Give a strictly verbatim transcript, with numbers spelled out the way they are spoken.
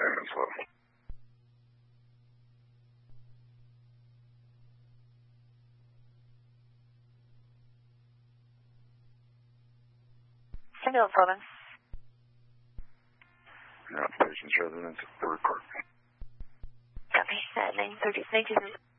payments low. Single Province. Yeah, patient's residence at third court. Copy. At nine thirty, nineteen.